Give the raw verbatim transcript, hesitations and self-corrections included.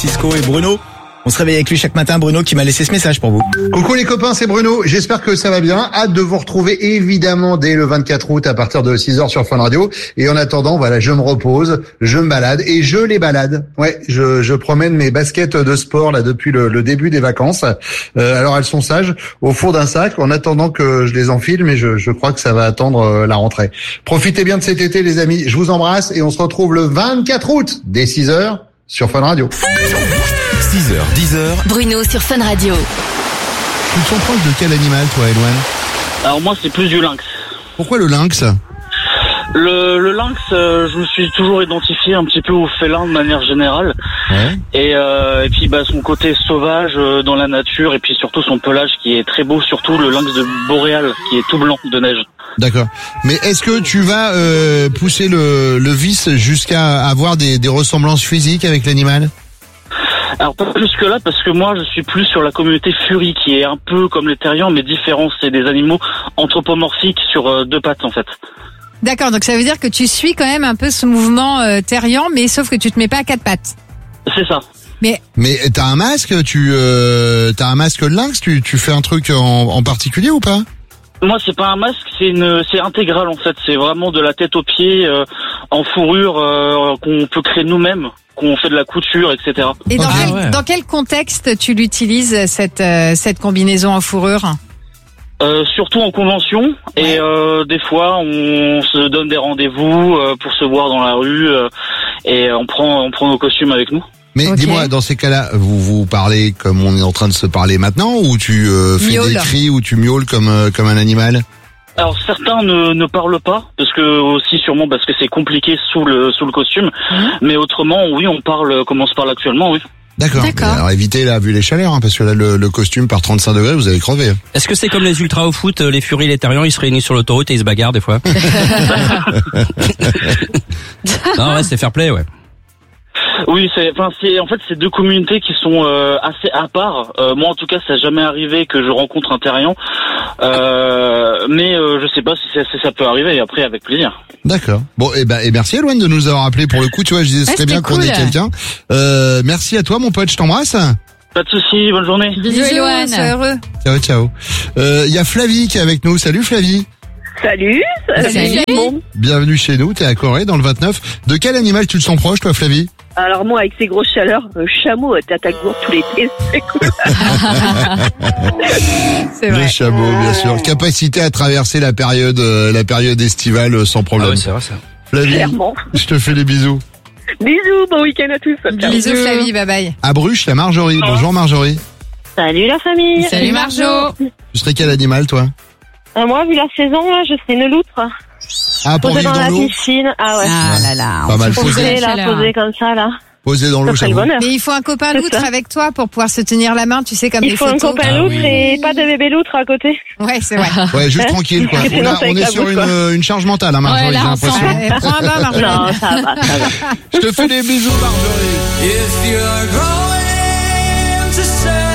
Cisco et Bruno. On se réveille avec lui chaque matin, Bruno qui m'a laissé ce message pour vous. Coucou les copains, c'est Bruno. J'espère que ça va bien. Hâte de vous retrouver évidemment dès le vingt-quatre août à partir de six heures sur Fun Radio. Et en attendant, voilà, je me repose, je me balade et je les balade. Ouais, je, je promène mes baskets de sport là depuis le, le début des vacances. Euh, alors elles sont sages au fond d'un sac en attendant que je les enfile, mais je, je crois que ça va attendre euh, la rentrée. Profitez bien de cet été les amis. Je vous embrasse et on se retrouve le vingt-quatre août dès six heures sur Fun Radio. six heures, dix heures. Bruno sur Fun Radio. Tu te sens proche de quel animal, toi, Eloane? Alors moi, c'est plus du lynx. Pourquoi le lynx? Le, le lynx, euh, je me suis toujours identifié un petit peu au félin de manière générale. Ouais. Et, euh, et puis bah, son côté sauvage euh, dans la nature et puis surtout son pelage qui est très beau, surtout le lynx de Boréal qui est tout blanc de neige. D'accord. Mais est-ce que tu vas euh, pousser le, le vice jusqu'à avoir des, des ressemblances physiques avec l'animal? Alors pas plus que là parce que moi je suis plus sur la communauté furie qui est un peu comme les terriens mais différent, c'est des animaux anthropomorphiques sur euh, deux pattes en fait. D'accord, donc ça veut dire que tu suis quand même un peu ce mouvement euh, terrien, mais sauf que tu te mets pas à quatre pattes. C'est ça. Mais Mais t'as un masque, tu euh, t'as un masque de lynx, tu tu fais un truc en, en particulier ou pas? Moi c'est pas un masque, c'est une c'est intégral en fait, c'est vraiment de la tête aux pieds euh, en fourrure euh, qu'on peut créer nous-mêmes, qu'on fait de la couture, et cetera. et dans, Ok. quel, Ah ouais. dans quel contexte tu l'utilises cette euh, cette combinaison en fourrure? Euh, surtout en convention et euh, des fois on se donne des rendez-vous euh, pour se voir dans la rue euh, et on prend on prend nos costumes avec nous. Mais Ok. dis-moi, dans ces cas-là, vous vous parlez comme on est en train de se parler maintenant, ou tu euh, fais Miaule. des cris, ou tu miaules comme euh, comme un animal? Alors certains ne, ne parlent pas parce que aussi sûrement parce que c'est compliqué sous le sous le costume, mais autrement oui on parle comme on se parle actuellement oui. D'accord. D'accord. Mais alors évitez là, vu les chaleurs, hein, parce que là le, le costume par trente-cinq degrés, vous allez crever. Est-ce que c'est comme les ultras au foot, les furies, les terriens, ils se réunissent sur l'autoroute et ils se bagarrent des fois? Non, ouais, c'est fair play, ouais. Oui, c'est, enfin, c'est, en fait, c'est deux communautés qui sont euh, assez à part. Euh, moi, en tout cas, ça n'a jamais arrivé que je rencontre un terrien, euh, mais euh, je sais pas si ça, si ça peut arriver. Et après, avec plaisir. D'accord. Bon, et ben, et merci Eloane de nous avoir appelé pour le coup. Tu vois, je disais, ce Ouais, serait bien c'était qu'on cool. ait quelqu'un. Euh, merci à toi, mon pote. Je t'embrasse. Pas de souci, bonne journée. Bisous, Eloane. sois heureux. Ciao, ciao. Euh, il y a Flavie qui est avec nous. Salut Flavie. Salut, Salut. tout le monde. Bienvenue chez nous. T'es à Corée dans le vingt-neuf. De quel animal tu te sens proche, toi, Flavie? Alors moi, avec ces grosses chaleurs, un chameau t'attaque gourde tous les pieds, c'est cool. C'est Le vrai. chameau, bien sûr. Capacité à traverser la période, euh, la période estivale euh, sans Ah problème. ouais, c'est vrai ça. Flavie, Clairement. je te fais des bisous. Bisous, bon week-end à tous. Ciao. Bisous Flavie, bye bye. À Bruges, il y a Marjorie. Bonjour Marjorie. Salut la famille. Salut Marjo. Tu serais quel animal, toi? Euh, moi, vu la saison, là, je serais une loutre. Ah, pour Posée vivre dans dans la l'eau. piscine. Ah ouais. Ah là là. Pas mal on posé. Posée, là, chaleur. posée comme ça, là. Posé dans l'eau, Ça serait le j'avoue. bonheur. Mais il faut un copain C'est loutre ça. avec toi pour pouvoir se tenir la main, tu sais, comme Il les faut un photos. copain Ah loutre oui. et pas de bébé loutre à côté. Ouais, c'est vrai. Ouais, juste Hein tranquille, quoi. Sinon, On, a- c'est avec on est la sur bouche, une, quoi. euh, une charge mentale, hein, Marjorie, Ouais, j'ai là, l'impression. ensemble. Eh, prends un bain, Marjo. Non, ça va, ça va. Je te fais des bisous, Marjorie. If you're going to say